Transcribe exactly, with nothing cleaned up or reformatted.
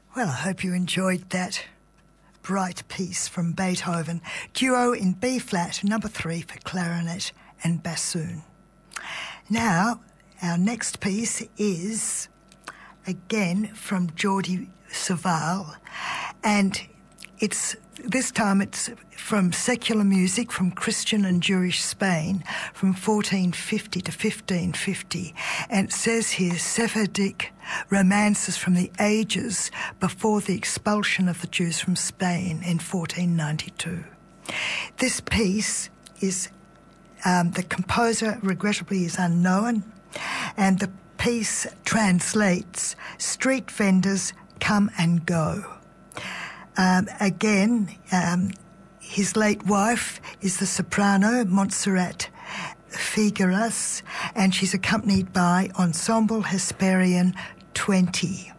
Well, I hope you enjoyed that bright piece from Beethoven, duo in B-flat, number three for clarinet and bassoon. Now, our next piece is, again, from Jordi Savall, and it's this time it's from secular music from Christian and Jewish Spain from fourteen fifty to fifteen fifty. And it says here, Sephardic romances from the ages before the expulsion of the Jews from Spain in fourteen ninety-two. This piece is, um, the composer regrettably is unknown, and the piece translates, street vendors come and go. Um, again, um, his late wife is the soprano Montserrat Figueras, and she's accompanied by Ensemble Hesperian twenty.